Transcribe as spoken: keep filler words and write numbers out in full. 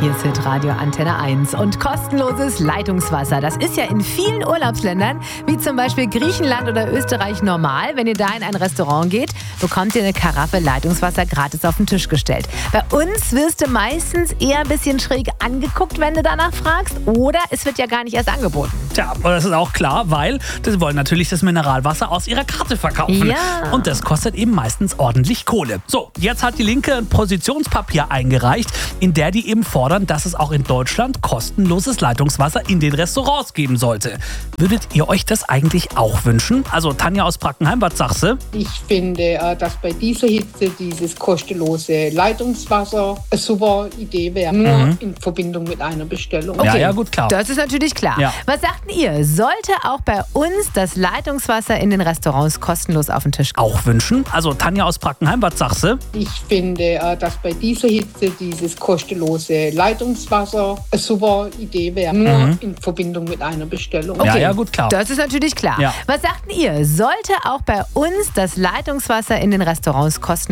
Hier ist Hitradio Antenne eins und kostenloses Leitungswasser. Das ist ja in vielen Urlaubsländern, wie zum Beispiel Griechenland oder Österreich, normal. Wenn ihr da in ein Restaurant geht, bekommt ihr eine Karaffe Leitungswasser gratis auf den Tisch gestellt. Bei uns wirst du meistens eher ein bisschen schräg angeguckt, wenn du danach fragst. Oder es wird ja gar nicht erst angeboten. Tja, aber das ist auch klar, weil sie wollen natürlich das Mineralwasser aus ihrer Karte verkaufen. Ja. Und das kostet eben meistens ordentlich Kohle. So, jetzt hat die Linke ein Positionspapier eingereicht, in der die eben fordern, dass es auch in Deutschland kostenloses Leitungswasser in den Restaurants geben sollte. Würdet ihr euch das eigentlich auch wünschen? Also Tanja aus Brackenheim, was sagst du? Ich finde, dass bei dieser Hitze dieses kostenlose Leitungswasser eine super Idee wäre. Nur Mhm. in Verbindung mit einer Bestellung. Ja, ja, gut, klar. Das ist natürlich klar. Ja. Was sagt denn ihr? Sollte auch bei uns das Leitungswasser in den Restaurants kostenlos auf den Tisch kommen? Auch wünschen? Also Tanja aus Brackenheim, was sagst du? Ich finde, dass bei dieser Hitze dieses kostenlose Leitungswasser eine super Idee wäre. Nur Mhm. in Verbindung mit einer Bestellung. Ja, ja, gut, klar. Das ist natürlich klar. Ja. Was sagt denn ihr? Sollte auch bei uns das Leitungswasser in den Restaurants kostenlos